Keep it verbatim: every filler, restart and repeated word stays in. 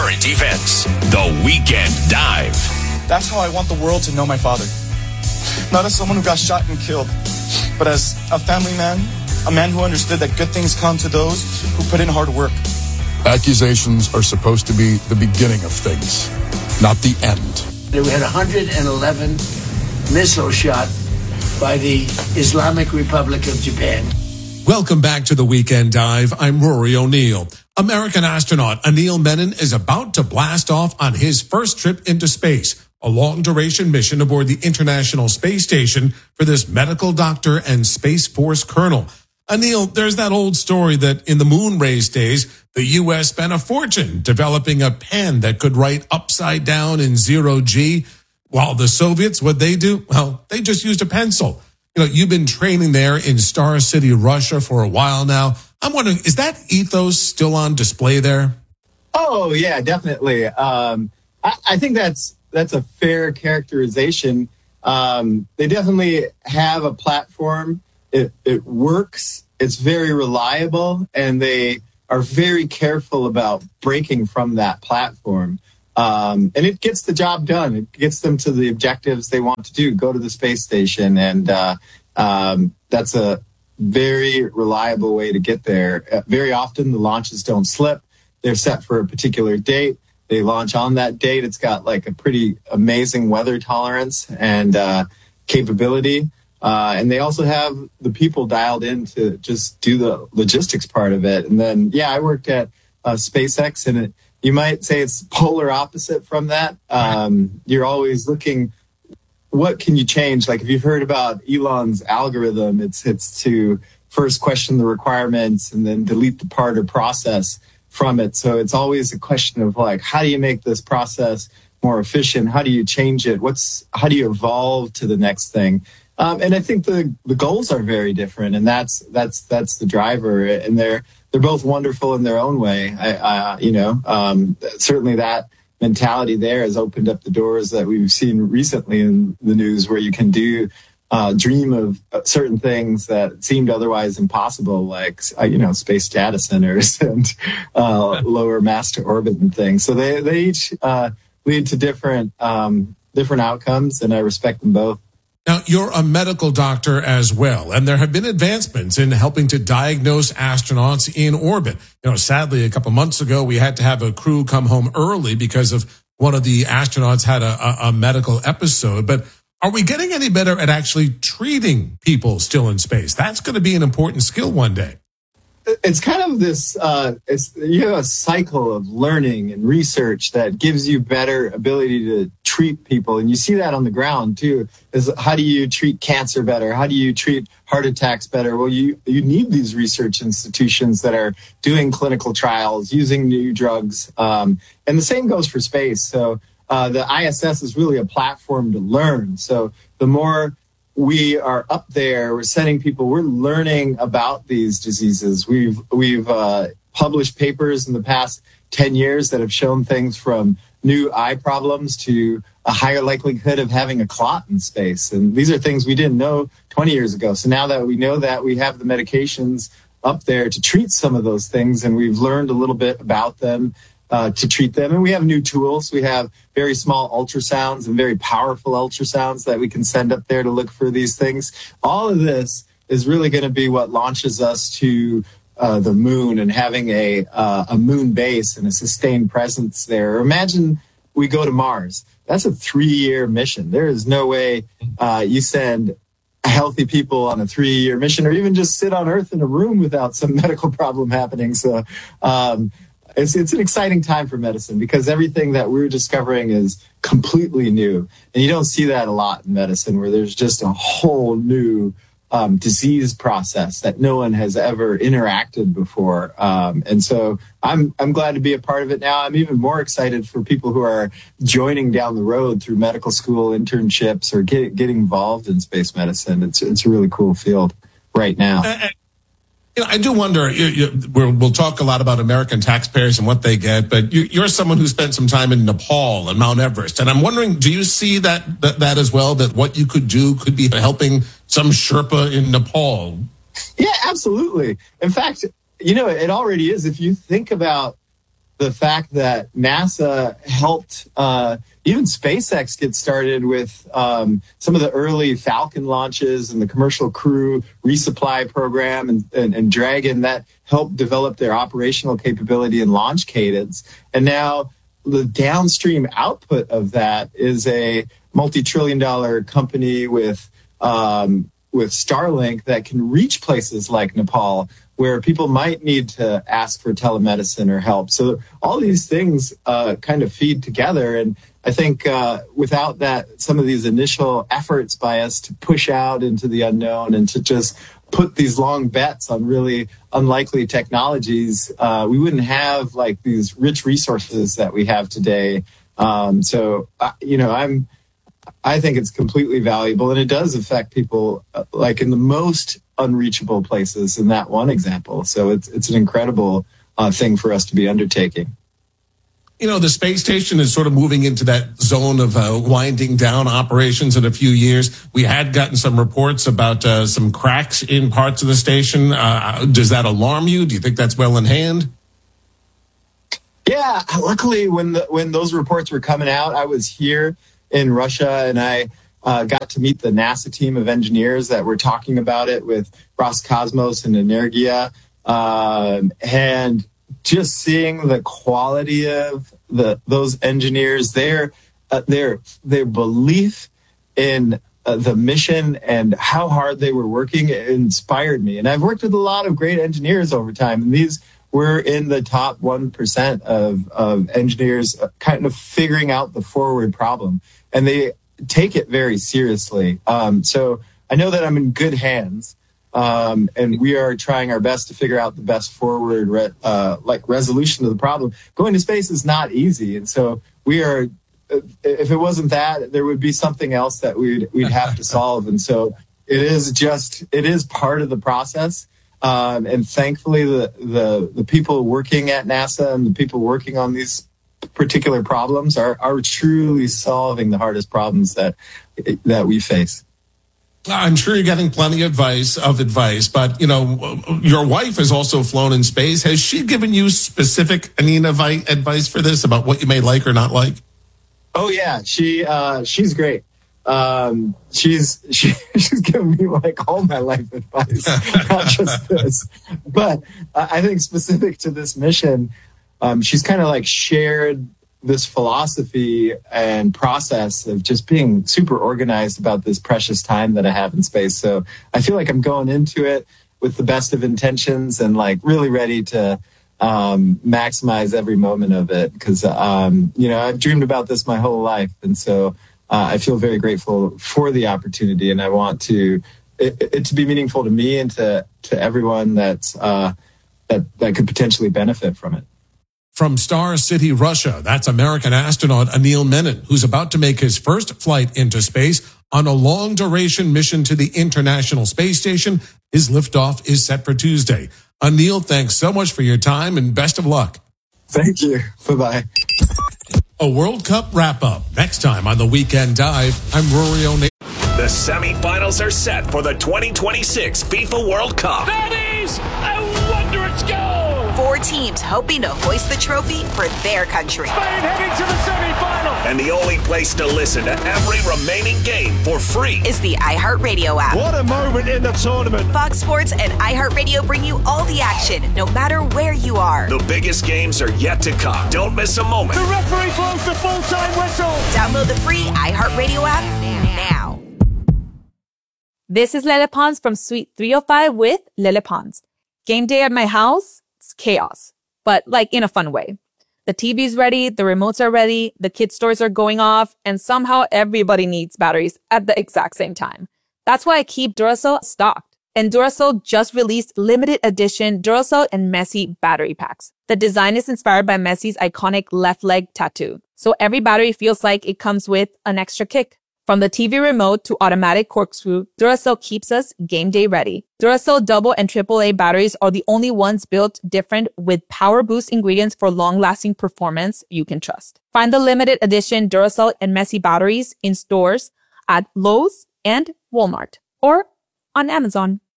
current events. The Weekend Dive. That's how I want the world to know my father. Not as someone who got shot and killed, but as a family man, a man who understood that good things come to those who put in hard work. Accusations are supposed to be the beginning of things, not the end. We had one hundred eleven missiles shot by the Islamic Republic of Japan. Welcome back to the Weekend Dive. I'm Rory O'Neill. American astronaut Anil Menon is about to blast off on his first trip into space, a long-duration mission aboard the International Space Station for this medical doctor and Space Force colonel. Anil, there's that old story that in the moon race days, the U S spent a fortune developing a pen that could write upside down in zero G, while the Soviets, what they do? Well, they just used a pencil. You know, you've been training there in Star City, Russia for a while now. I'm wondering, is that ethos still on display there? Oh, yeah, definitely. Um, I, I think that's that's a fair characterization. Um, they definitely have a platform. It, it works. It's very reliable, and they are very careful about breaking from that platform. Um, and it gets the job done. It gets them to the objectives they want to do, go to the space station. And uh, um, that's a very reliable way to get there. Uh, very often the launches don't slip. They're set for a particular date. They launch on that date. It's got like a pretty amazing weather tolerance and uh, capability. Uh, and they also have the people dialed in to just do the logistics part of it. And then, yeah, I worked at uh, SpaceX, and it, you might say it's polar opposite from that. Um, you're always looking, what can you change? Like if you've heard about Elon's algorithm, it's it's to first question the requirements and then delete the part or process from it. So it's always a question of like, how do you make this process more efficient? How do you change it? What's how do you evolve to the next thing? Um, and I think the, the goals are very different, and that's that's that's the driver. And they're they're both wonderful in their own way. I, I you know, um, certainly that mentality there has opened up the doors that we've seen recently in the news, where you can do uh, dream of certain things that seemed otherwise impossible, like uh, you know, space data centers and uh, lower mass to orbit and things. So they they each uh, lead to different um, different outcomes, and I respect them both. Now, you're a medical doctor as well, and there have been advancements in helping to diagnose astronauts in orbit. You know, sadly, a couple months ago, we had to have a crew come home early because of one of the astronauts had a, a, a medical episode. But are we getting any better at actually treating people still in space? That's going to be an important skill one day. It's kind of this, uh, it's, you have a cycle of learning and research that gives you better ability to treat people. And you see that on the ground too, is how do you treat cancer better? How do you treat heart attacks better? Well, you, you need these research institutions that are doing clinical trials, using new drugs. Um, and the same goes for space. So uh, the I S S is really a platform to learn. So the more we are up there, we're sending people, we're learning about these diseases. We've we've uh, published papers in the past ten years that have shown things from new eye problems to a higher likelihood of having a clot in space. And these are things we didn't know twenty years ago. So now that we know that, we have the medications up there to treat some of those things, and we've learned a little bit about them. Uh, to treat them. And we have new tools. We have very small ultrasounds and very powerful ultrasounds that we can send up there to look for these things. All of this is really going to be what launches us to uh, the moon and having a uh, a moon base and a sustained presence there. Imagine we go to Mars. That's a three-year mission. There is no way uh, you send healthy people on a three-year mission, or even just sit on Earth in a room without some medical problem happening. So um It's it's an exciting time for medicine, because everything that we're discovering is completely new. And you don't see that a lot in medicine, where there's just a whole new um, disease process that no one has ever interacted before. Um, and so I'm I'm glad to be a part of it now. I'm even more excited for people who are joining down the road through medical school internships or get, getting involved in space medicine. It's, it's a really cool field right now. Uh, You know, I do wonder, you, you, we'll, we'll talk a lot about American taxpayers and what they get, but you, you're someone who spent some time in Nepal and Mount Everest. And I'm wondering, do you see that, that, that as well, that what you could do could be helping some Sherpa in Nepal? Yeah, absolutely. In fact, you know, it already is. If you think about the fact that NASA helped uh, even SpaceX get started with um, some of the early Falcon launches and the Commercial Crew Resupply Program and, and, and Dragon that helped develop their operational capability and launch cadence. And now the downstream output of that is a multi-trillion dollar company with um, with Starlink that can reach places like Nepal, where people might need to ask for telemedicine or help. So all these things uh, kind of feed together. And I think uh, without that, some of these initial efforts by us to push out into the unknown and to just put these long bets on really unlikely technologies, uh, we wouldn't have like these rich resources that we have today. Um, so, uh, you know, I'm, I think it's completely valuable, and it does affect people uh, like in the most unreachable places in that one example. So it's it's an incredible uh, thing for us to be undertaking. You know, the space station is sort of moving into that zone of uh, winding down operations in a few years. We had gotten some reports about uh, some cracks in parts of the station. Uh, does that alarm you? Do you think that's well in hand? Yeah, luckily when the, when those reports were coming out, I was here in Russia, and I uh, got to meet the NASA team of engineers that were talking about it with Roscosmos and Energia, um, and just seeing the quality of the those engineers, their uh, their their belief in uh, the mission and how hard they were working, it inspired me. And I've worked with a lot of great engineers over time, and these were in the top one percent of, of engineers kind of figuring out the forward problem. And they take it very seriously. Um, so I know that I'm in good hands, um, and we are trying our best to figure out the best forward re- uh, like resolution to the problem. Going to space is not easy. And so we are, if it wasn't that, there would be something else that we'd, we'd have to solve. And so it is just, it is part of the process. Um, and thankfully, the, the the people working at NASA and the people working on these particular problems are are truly solving the hardest problems that that we face. I'm sure you're getting plenty of advice of advice, but you know, your wife has also flown in space. Has she given you specific Anina advice for this about what you may like or not like? Oh yeah, she uh, she's great. Um, she's she, she's given me like all my life advice, not just this. But uh, I think specific to this mission, um, she's kind of like shared this philosophy and process of just being super organized about this precious time that I have in space. So I feel like I'm going into it with the best of intentions and like really ready to um, maximize every moment of it. Because, um, you know, I've dreamed about this my whole life. And so Uh, I feel very grateful for the opportunity, and I want to it, it to be meaningful to me and to to everyone that's uh, that that could potentially benefit from it. From Star City, Russia, that's American astronaut Anil Menon, who's about to make his first flight into space on a long-duration mission to the International Space Station. His liftoff is set for Tuesday. Anil, thanks so much for your time, and best of luck. Thank you. Bye-bye. A World Cup wrap-up next time on the Weekend Dive. I'm Rory O'Neill. The semifinals are set for the twenty twenty-six FIFA World Cup. That is a wondrous goal! Four teams hoping to hoist the trophy for their country. Spain heading to the semifinal! And the only place to listen to every remaining game for free is the iHeartRadio app. What a moment in the tournament! Fox Sports and iHeartRadio bring you all the action, no matter where you are. The biggest games are yet to come. Don't miss a moment. The referee blows the full-time whistle! Download the free iHeartRadio app now. This is Lele Pons from Suite three oh five with Lele Pons. Game day at my house, it's chaos, but like in a fun way. The T V's ready, the remotes are ready, the kids' stores are going off, and somehow everybody needs batteries at the exact same time. That's why I keep Duracell stocked. And Duracell just released limited edition Duracell and Messi battery packs. The design is inspired by Messi's iconic left leg tattoo, so every battery feels like it comes with an extra kick. From the T V remote to automatic corkscrew, Duracell keeps us game day ready. Duracell double and triple A batteries are the only ones built different with power boost ingredients for long-lasting performance you can trust. Find the limited edition Duracell and Messi batteries in stores at Lowe's and Walmart or on Amazon.